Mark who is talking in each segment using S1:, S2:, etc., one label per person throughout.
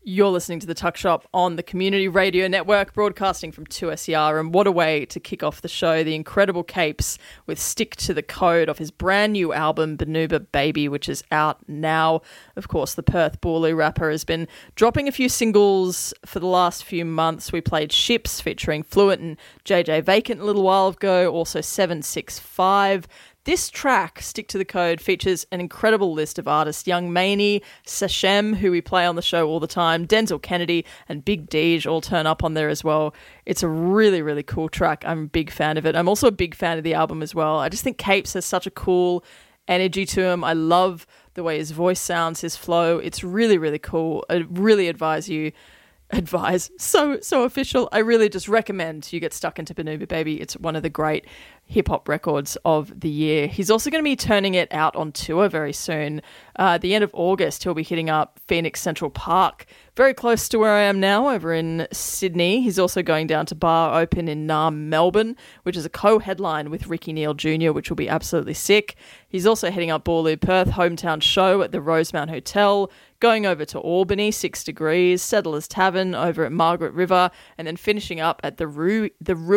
S1: You're listening to The Tuck Shop on the Community Radio Network, broadcasting from 2SER, and what a way to kick off the show. The incredible Capes with Stick to the Code off his brand new album, Banuba Baby, which is out now. Of course, the Perth Boorloo rapper has been dropping a few singles for the last few months. We played Ships featuring Fluent and JJ Vacant a little while ago, also 765. This track, Stick to the Code, features an incredible list of artists. Young Maney, Sachem, who we play on the show all the time, Denzel Kennedy and Big Deej all turn up on there as well. It's a really, really cool track. I'm a big fan of it. I'm also a big fan of the album as well. I just think Capes has such a cool energy to him. I love the way his voice sounds, his flow. It's really, really cool. I really so official. I really just recommend you get stuck into Banuba Baby. It's one of the great hip-hop records of the year. He's also going to be turning it out on tour very soon. At the end of August, he'll be hitting up Phoenix Central Park, very close to where I am now, over in Sydney. He's also going down to Bar Open in Naarm, Melbourne, which is a co-headline with Ricky Neal Jr., which will be absolutely sick. He's also heading up Boorloo Perth hometown show at the Rosemount Hotel, going over to Albany, 6 Degrees, Settlers Tavern over at Margaret River, and then finishing up at the Rui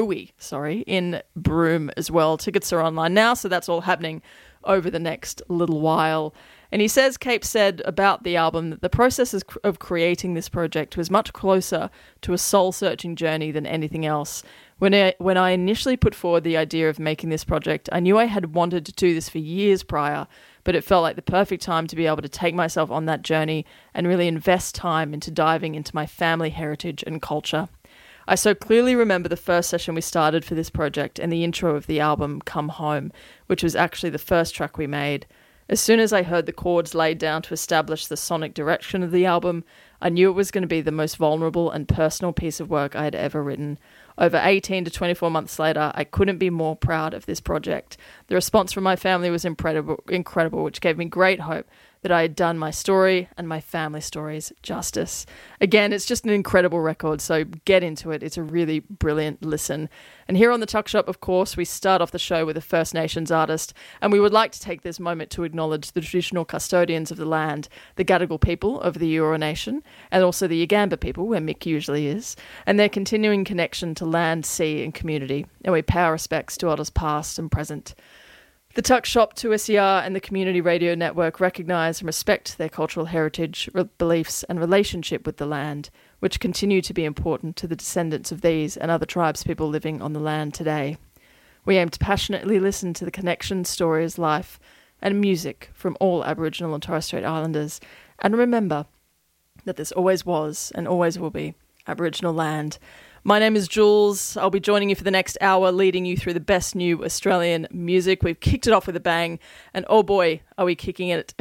S1: in Broome as well. Tickets are online now, so that's all happening over the next little while. And he says, Cape said about the album, that the process of creating this project was much closer to a soul-searching journey than anything else. When I initially put forward the idea of making this project, I knew I had wanted to do this for years prior, but it felt like the perfect time to be able to take myself on that journey and really invest time into diving into my family heritage and culture. I so clearly remember the first session we started for this project and the intro of the album, Come Home, which was actually the first track we made. As soon as I heard the chords laid down to establish the sonic direction of the album, I knew it was going to be the most vulnerable and personal piece of work I had ever written. Over 18 to 24 months later, I couldn't be more proud of this project. The response from my family was incredible, which gave me great hope that I had done my story and my family stories justice. Again, it's just an incredible record, so get into it. It's a really brilliant listen. And here on The Tuck Shop, of course, we start off the show with a First Nations artist, and we would like to take this moment to acknowledge the traditional custodians of the land, the Gadigal people of the Eora Nation, and also the Yagamba people, where Mick usually is, and their continuing connection to land, sea, and community. And we pay our respects to elders past and present. The Tuck Shop, 2SER, and the Community Radio Network recognise and respect their cultural heritage, beliefs and relationship with the land, which continue to be important to the descendants of these and other tribes people living on the land today. We aim to passionately listen to the connection, stories, life and music from all Aboriginal and Torres Strait Islanders, and remember that this always was and always will be Aboriginal land. My name is Jules. I'll be joining you for the next hour, leading you through the best new Australian music. We've kicked it off with a bang, and oh boy, are we kicking it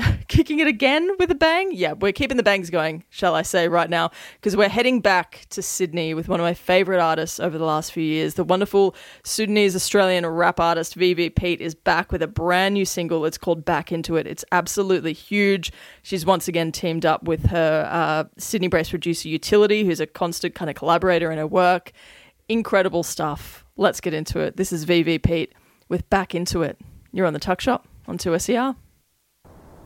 S1: again with a bang? Yeah, we're keeping the bangs going, shall I say, right now, because we're heading back to Sydney with one of my favourite artists over the last few years. The wonderful Sudanese-Australian rap artist VV Pete is back with a brand new single. It's called Back Into It. It's absolutely huge. She's once again teamed up with her Sydney-based producer Utility, who's a constant kind of collaborator in her work. Incredible stuff. Let's get into it. This is VV Pete with Back Into It. You're on The Tuck Shop on 2SER.